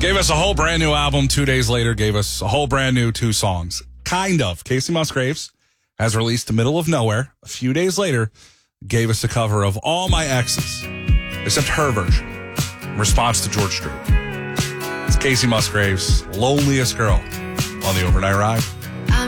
Gave us a whole brand new album 2 days later, gave us a whole brand new 2 songs. Kind of. Casey Musgraves has released The Middle of Nowhere. A few days later, gave us a cover of All My Exes, except her version, in response to George Strait. It's Casey Musgraves' Loneliest Girl on the Overnight Ride.